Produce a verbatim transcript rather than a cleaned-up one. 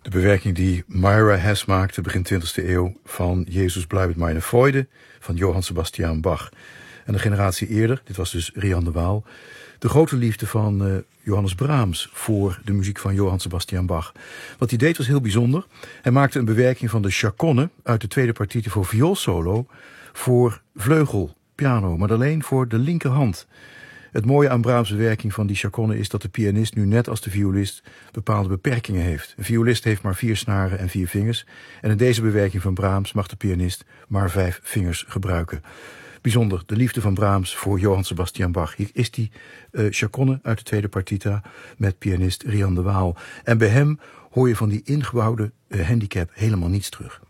De bewerking die Myra Hess maakte begin twintigste eeuw van Jezus bleibt meine Freude van Johann Sebastian Bach. En een generatie eerder, dit was dus Rian de Waal, de grote liefde van uh, Johannes Brahms voor de muziek van Johann Sebastian Bach. Wat hij deed was heel bijzonder. Hij maakte een bewerking van de chaconne uit de tweede partituur voor vioolsolo voor vleugel, piano, maar alleen voor de linkerhand. Het mooie aan Brahms' bewerking van die chaconne is dat de pianist nu net als de violist bepaalde beperkingen heeft. Een violist heeft maar vier snaren en vier vingers. En in deze bewerking van Brahms mag de pianist maar vijf vingers gebruiken. Bijzonder, de liefde van Brahms voor Johann Sebastian Bach. Hier is die uh, chaconne uit de tweede partita met pianist Rian de Waal. En bij hem hoor je van die ingebouwde uh, handicap helemaal niets terug.